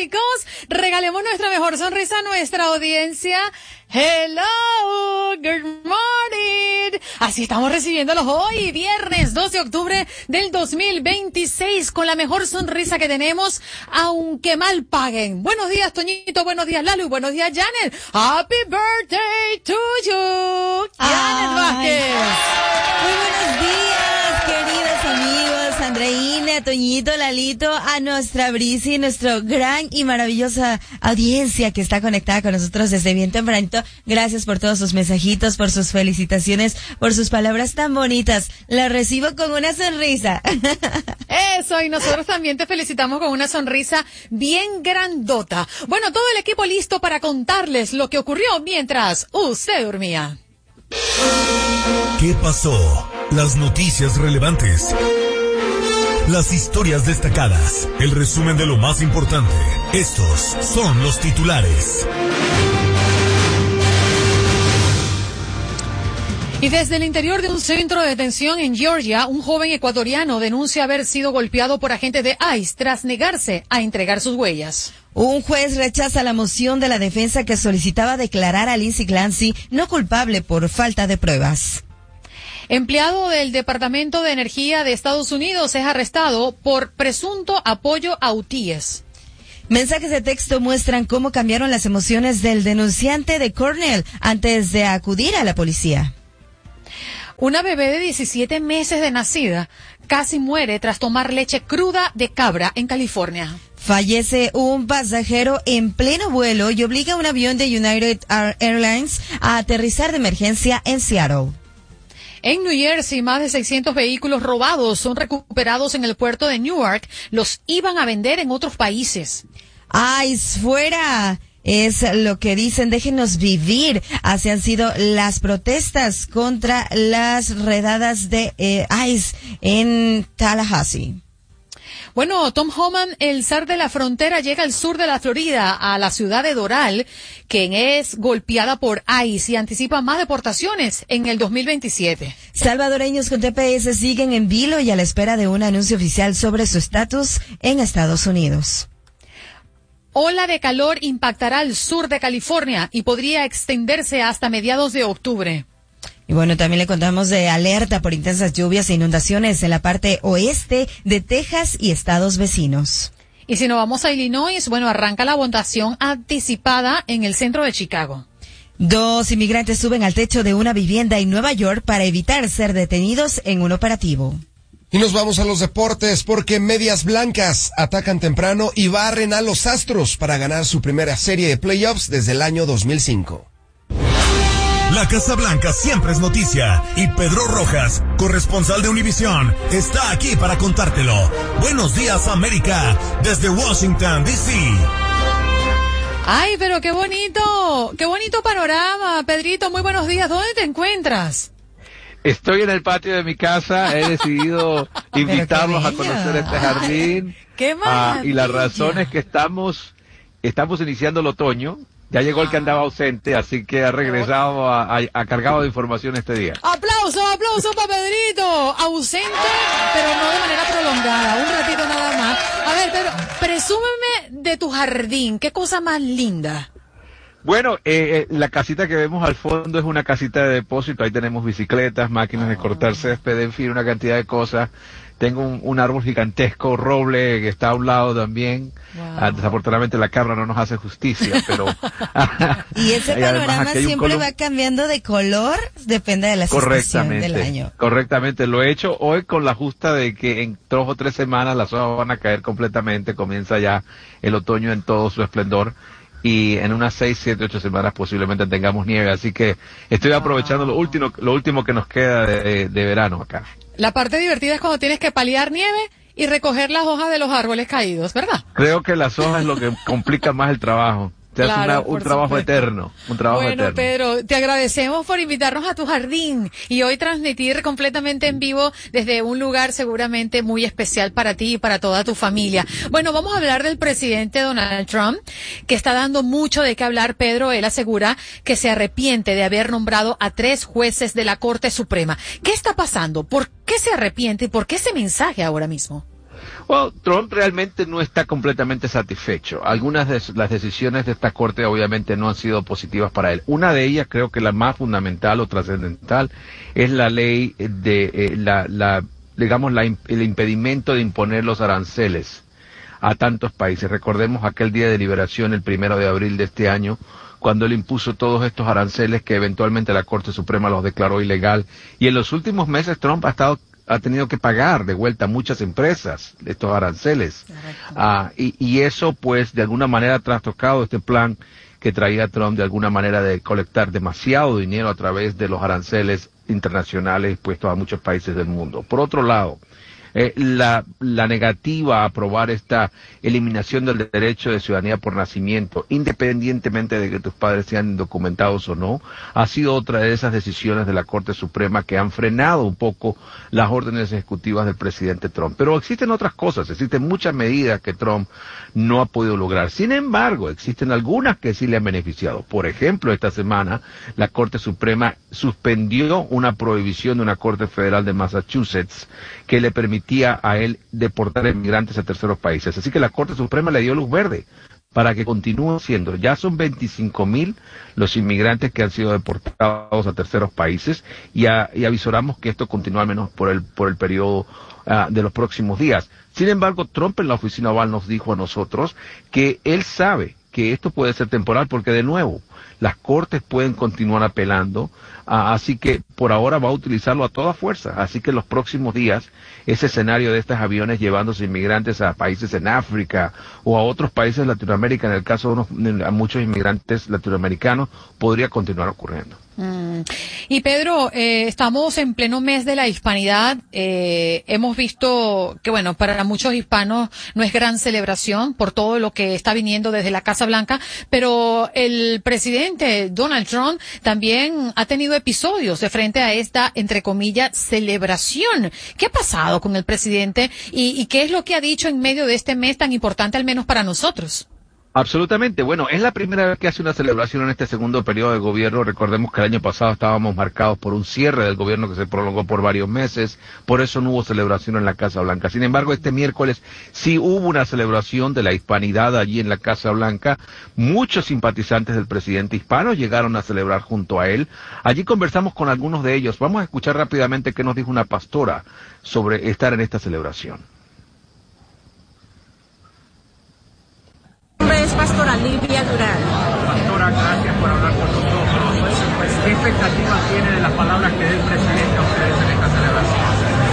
chicos. Regalemos nuestra mejor sonrisa a nuestra audiencia. Hello, good morning. Así estamos recibiéndolos hoy, viernes 2 de octubre del 2026, con la mejor sonrisa que tenemos, aunque mal paguen. Buenos días, Toñito, buenos días, Lalu, buenos días, Janet. Happy birthday to you, Janet Vázquez. Muy buenos días, queridos amigos, Andreina, Toñito, Lalito, a nuestra Brisi, nuestra gran y maravillosa audiencia que está conectada con nosotros desde bien tempranito. Gracias por todos sus mensajitos, por sus felicitaciones, por sus palabras tan bonitas. La recibo con una sonrisa. Eso, y nosotros también te felicitamos con una sonrisa bien grandota. Bueno, todo el equipo listo para contarles lo que ocurrió mientras usted dormía. ¿Qué pasó? Las noticias relevantes. Las historias destacadas. El resumen de lo más importante. Estos son los titulares. Y desde el interior de un centro de detención en Georgia, un joven ecuatoriano denuncia haber sido golpeado por agentes de ICE tras negarse a entregar sus huellas. Un juez rechaza la moción de la defensa que solicitaba declarar a Lindsey Clancy no culpable por falta de pruebas. Empleado del Departamento de Energía de Estados Unidos es arrestado por presunto apoyo a hutíes. Mensajes de texto muestran cómo cambiaron las emociones del denunciante de Cornell antes de acudir a la policía. Una bebé de 17 meses de nacida casi muere tras tomar leche cruda de cabra en California. Fallece un pasajero en pleno vuelo y obliga a un avión de United Airlines a aterrizar de emergencia en Seattle. En New Jersey, más de 600 vehículos robados son recuperados en el puerto de Newark. Los iban a vender en otros países. ¡ICE fuera! Es lo que dicen, déjenos vivir. Así han sido las protestas contra las redadas de ICE en Tallahassee. Bueno, Tom Homan, el zar de la frontera, llega al sur de la Florida, a la ciudad de Doral, quien es golpeada por ICE y anticipa más deportaciones en el 2027. Salvadoreños con TPS siguen en vilo y a la espera de un anuncio oficial sobre su estatus en Estados Unidos. Ola de calor impactará al sur de California y podría extenderse hasta mediados de octubre. Y bueno, también le contamos de alerta por intensas lluvias e inundaciones en la parte oeste de Texas y estados vecinos. Y si nos vamos a Illinois, bueno, arranca la votación anticipada en el centro de Chicago. 2 inmigrantes suben al techo de una vivienda en Nueva York para evitar ser detenidos en un operativo. Y nos vamos a los deportes porque Medias Blancas atacan temprano y barren a los Astros para ganar su primera serie de playoffs desde el año 2005. La Casa Blanca siempre es noticia y Pedro Rojas, corresponsal de Univisión, está aquí para contártelo. Buenos días, América, desde Washington, D.C. Ay, pero qué bonito panorama, Pedrito, muy buenos días. ¿Dónde te encuentras? Estoy en el patio de mi casa, he decidido invitarlos a conocer este jardín. ¡Qué maravilla! Y la razón es que estamos iniciando el otoño. Ya llegó el que andaba ausente, así que ha regresado a cargado de información este día. ¡Aplauso para Pedrito! Ausente, pero no de manera prolongada, un ratito nada más. A ver, Pedro, presúmeme de tu jardín, qué cosa más linda. Bueno, la casita que vemos al fondo es una casita de depósito, ahí tenemos bicicletas, máquinas de cortar césped, en fin, una cantidad de cosas. Tengo un árbol gigantesco, roble, que está a un lado también. Wow. Desafortunadamente la cámara no nos hace justicia, pero... Y ese panorama siempre va cambiando de color, depende de la estación del año. Correctamente, lo he hecho hoy con la justa de que en 2 o 3 semanas las hojas van a caer completamente, comienza ya el otoño en todo su esplendor. Y en unas 6, 7, 8 semanas posiblemente tengamos nieve, así que estoy aprovechando lo último que nos queda de verano acá. La parte divertida es cuando tienes que paliar nieve y recoger las hojas de los árboles caídos, ¿verdad? Creo que las hojas es lo que complica más el trabajo. Claro, un trabajo eterno, Bueno, Pedro, te agradecemos por invitarnos a tu jardín y hoy transmitir completamente en vivo desde un lugar seguramente muy especial para ti y para toda tu familia. Bueno, vamos a hablar del presidente Donald Trump, que está dando mucho de qué hablar, Pedro. Él asegura que se arrepiente de haber nombrado a 3 jueces de la Corte Suprema. ¿Qué está pasando? ¿Por qué se arrepiente y por qué ese mensaje ahora mismo? Well, Trump realmente no está completamente satisfecho. Algunas de las decisiones de esta corte obviamente no han sido positivas para él. Una de ellas, creo que la más fundamental o trascendental, es la ley de el impedimento de imponer los aranceles a tantos países. Recordemos aquel día de liberación, el 1 de abril de este año, cuando él impuso todos estos aranceles que eventualmente la Corte Suprema los declaró ilegal. Y en los últimos meses Trump ha tenido que pagar de vuelta a muchas empresas estos aranceles. Y eso, pues, de alguna manera ha trastocado este plan que traía Trump, de alguna manera, de colectar demasiado dinero a través de los aranceles internacionales puestos a muchos países del mundo. Por otro lado, la negativa a aprobar esta eliminación del derecho de ciudadanía por nacimiento, independientemente de que tus padres sean indocumentados o no, ha sido otra de esas decisiones de la Corte Suprema que han frenado un poco las órdenes ejecutivas del presidente Trump. Pero existen otras cosas, existen muchas medidas que Trump no ha podido lograr. Sin embargo, existen algunas que sí le han beneficiado. Por ejemplo, esta semana la Corte Suprema suspendió una prohibición de una Corte Federal de Massachusetts que le permitía a él deportar inmigrantes a terceros países. Así que la Corte Suprema le dio luz verde para que continúe siendo. Ya son 25,000 los inmigrantes que han sido deportados a terceros países y avisoramos que esto continúa al menos por el periodo de los próximos días. Sin embargo, Trump en la oficina Oval nos dijo a nosotros que él sabe que esto puede ser temporal porque, de nuevo, las cortes pueden continuar apelando, así que por ahora va a utilizarlo a toda fuerza. Así que en los próximos días, ese escenario de estos aviones llevándose inmigrantes a países en África o a otros países de Latinoamérica, en el caso de muchos inmigrantes latinoamericanos, podría continuar ocurriendo. Y Pedro, estamos en pleno mes de la hispanidad. Hemos visto que, bueno, para muchos hispanos no es gran celebración por todo lo que está viniendo desde la Casa Blanca, pero el presidente Donald Trump también ha tenido episodios de frente a esta, entre comillas, celebración. ¿Qué ha pasado con el presidente y qué es lo que ha dicho en medio de este mes tan importante, al menos para nosotros? Absolutamente. Bueno, es la primera vez que hace una celebración en este segundo periodo de gobierno. Recordemos que el año pasado estábamos marcados por un cierre del gobierno que se prolongó por varios meses. Por eso no hubo celebración en la Casa Blanca. Sin embargo, este miércoles sí hubo una celebración de la hispanidad allí en la Casa Blanca. Muchos simpatizantes del presidente hispano llegaron a celebrar junto a él. Allí conversamos con algunos de ellos. Vamos a escuchar rápidamente qué nos dijo una pastora sobre estar en esta celebración. Es Pastora Livia Durán. Pastora, gracias por hablar con nosotros. Pues, ¿qué expectativas tiene de las palabras que dé el presidente a ustedes en esta celebración?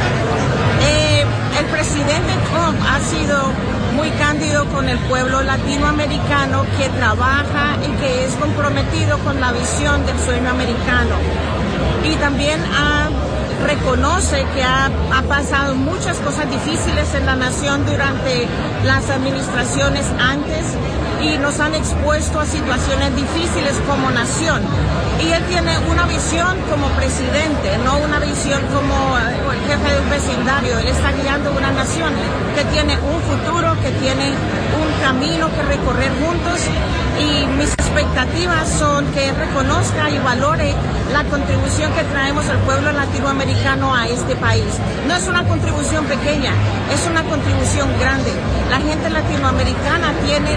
El presidente Trump ha sido muy cándido con el pueblo latinoamericano que trabaja y que es comprometido con la visión del sueño americano. Y también reconoce que ha pasado muchas cosas difíciles en la nación durante las administraciones antes y nos han expuesto a situaciones difíciles como nación. Y él tiene una visión como presidente, no una visión como el jefe de un vecindario. Él está guiando una nación que tiene un futuro, que tiene un camino que recorrer juntos, y mis expectativas son que él reconozca y valore la contribución que traemos al pueblo latinoamericano a este país. No es una contribución pequeña, es una contribución grande. La gente latinoamericana tiene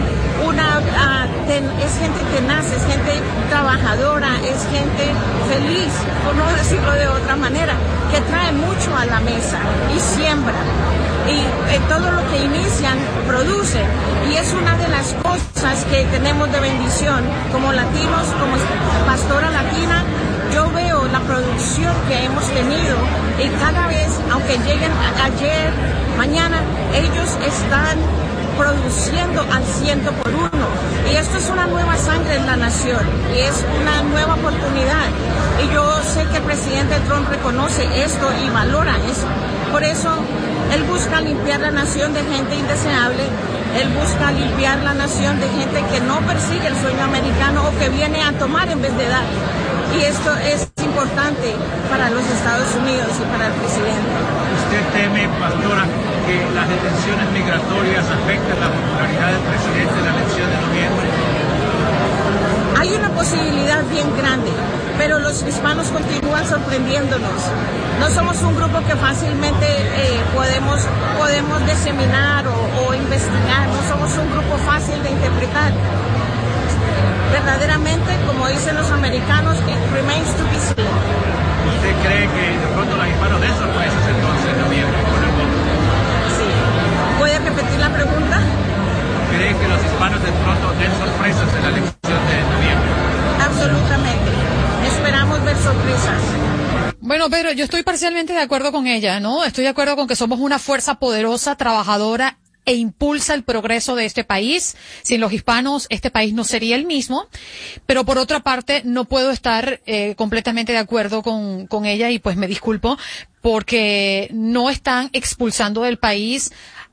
es gente tenaz, es gente trabajadora, es gente feliz, por no decirlo de otra manera, que trae mucho a la mesa y siembra. Y todo lo que inician, producen. Y es una de las cosas que tenemos de bendición como latinos, como pastora latina. Yo veo la producción que hemos tenido y cada vez, aunque lleguen ayer, mañana, ellos están produciendo al 100%. Y esto es una nueva sangre en la nación y es una nueva oportunidad. Y yo sé que el presidente Trump reconoce esto y valora eso. Por eso él busca limpiar la nación de gente indeseable. Él busca limpiar la nación de gente que no persigue el sueño americano o que viene a tomar en vez de dar. Y esto es importante para los Estados Unidos y para el presidente. ¿Usted teme, pastora, que las detenciones migratorias afecten la popularidad del presidente en la elección de noviembre? Hay una posibilidad bien grande. pero los hispanos continúan sorprendiéndonos. No somos un grupo que fácilmente podemos diseminar o investigar, no somos un grupo fácil de interpretar. Verdaderamente, como dicen los americanos, it remains to be seen. ¿Usted cree que de pronto los hispanos den sorpresas entonces en noviembre con el voto? Sí. ¿Puede repetir la pregunta? ¿Cree que los hispanos de pronto den sorpresas en la elección de noviembre? Absolutamente. Esperamos ver sorpresas. Bueno, pero yo estoy parcialmente de acuerdo con ella, ¿no? Estoy de acuerdo con que somos una fuerza poderosa, trabajadora e impulsa el progreso de este país. Sin los hispanos, este país no sería el mismo. Pero por otra parte, no puedo estar completamente de acuerdo con ella y pues me disculpo porque no están expulsando del país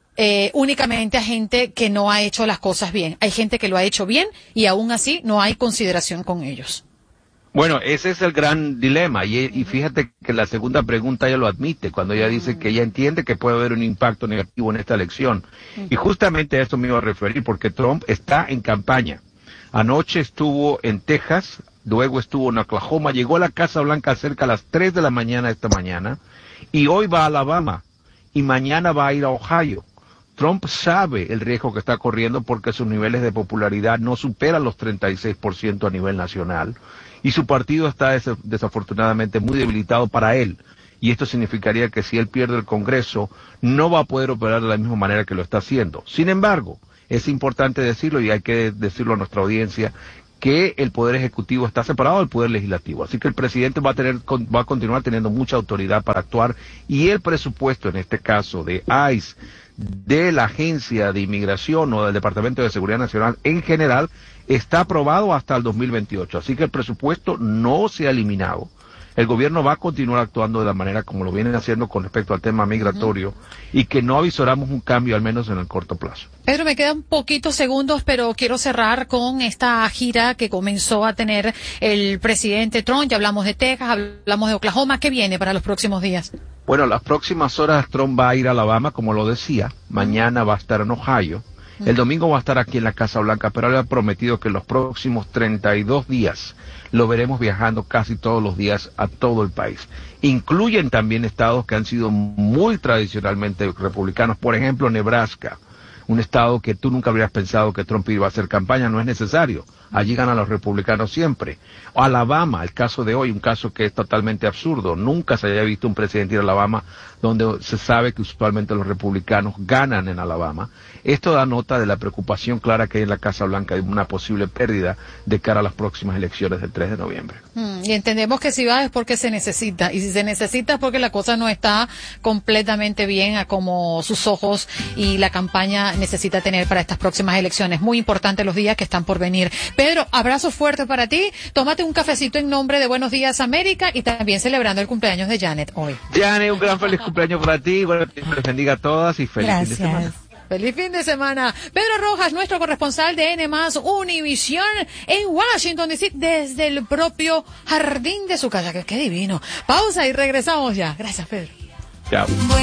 únicamente a gente que no ha hecho las cosas bien. Hay gente que lo ha hecho bien y aún así no hay consideración con ellos. Bueno, ese es el gran dilema y fíjate que la segunda pregunta ella lo admite cuando ella dice que ella entiende que puede haber un impacto negativo en esta elección. Y justamente a esto me iba a referir porque Trump está en campaña. Anoche estuvo en Texas, luego estuvo en Oklahoma, llegó a la Casa Blanca cerca a las 3 de la mañana esta mañana y hoy va a Alabama y mañana va a ir a Ohio. Trump sabe el riesgo que está corriendo porque sus niveles de popularidad no superan los 36% a nivel nacional. Y su partido está desafortunadamente muy debilitado para él. Y esto significaría que si él pierde el Congreso, no va a poder operar de la misma manera que lo está haciendo. Sin embargo, es importante decirlo y hay que decirlo a nuestra audiencia, que el Poder Ejecutivo está separado del Poder Legislativo. Así que el presidente va a continuar teniendo mucha autoridad para actuar y el presupuesto, en este caso de ICE, de la Agencia de Inmigración o del Departamento de Seguridad Nacional en general, está aprobado hasta el 2028. Así que el presupuesto no se ha eliminado. El gobierno va a continuar actuando de la manera como lo vienen haciendo con respecto al tema migratorio y que no avisoramos un cambio al menos en el corto plazo. Pedro, me quedan poquitos segundos, pero quiero cerrar con esta gira que comenzó a tener el presidente Trump. Ya hablamos de Texas, hablamos de Oklahoma. ¿Qué viene para los próximos días? Bueno, las próximas horas Trump va a ir a Alabama, como lo decía. Mañana va a estar en Ohio. El domingo va a estar aquí en la Casa Blanca, pero él ha prometido que los próximos 32 días lo veremos viajando casi todos los días a todo el país. Incluyen también estados que han sido muy tradicionalmente republicanos, por ejemplo Nebraska, un estado que tú nunca habrías pensado que Trump iba a hacer campaña, no es necesario. Allí ganan los republicanos siempre. Alabama, el caso de hoy, un caso que es totalmente absurdo. Nunca se haya visto un presidente ir a Alabama donde se sabe que usualmente los republicanos ganan en Alabama. Esto da nota de la preocupación clara que hay en la Casa Blanca de una posible pérdida de cara a las próximas elecciones del 3 de noviembre. Y entendemos que si va es porque se necesita. Y si se necesita es porque la cosa no está completamente bien a como sus ojos y la campaña necesita tener para estas próximas elecciones. Muy importante los días que están por venir. Pedro, abrazo fuerte para ti. Tómate un cafecito en nombre de Buenos Días América y también celebrando el cumpleaños de Janet hoy. Janet, un gran feliz cumpleaños para ti. Bueno, que les bendiga a todas y feliz fin de semana. Feliz fin de semana. Pedro Rojas, nuestro corresponsal de N+ Univisión en Washington DC, desde el propio jardín de su casa. ¡Qué divino! Pausa y regresamos ya. Gracias, Pedro. Chao.